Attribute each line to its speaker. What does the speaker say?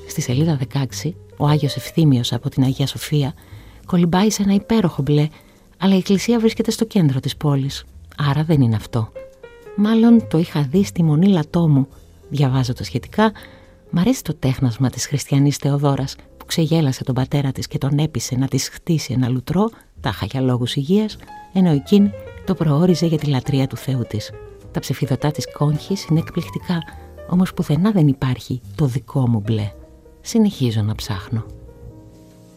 Speaker 1: Στη σελίδα 16, ο Άγιος Ευθύμιος από την Αγία Σοφία κολυμπάει σε ένα υπέροχο μπλε, αλλά η εκκλησία βρίσκεται στο κέντρο της πόλης. Άρα δεν είναι αυτό. Μάλλον το είχα δει στη Μονή Λατόμου. Διαβάζω τα σχετικά. Μ' αρέσει το τέχνασμα της χριστιανής Θεοδόρας που ξεγέλασε τον πατέρα της και τον έπεισε να της χτίσει ένα λουτρό, τάχα για λόγους υγείας, ενώ εκείνη το προόριζε για τη λατρεία του Θεού της. Τα ψηφιδωτά της Κόγχης είναι εκπληκτικά, όμως πουθενά δεν υπάρχει το δικό μου μπλε. Συνεχίζω να ψάχνω.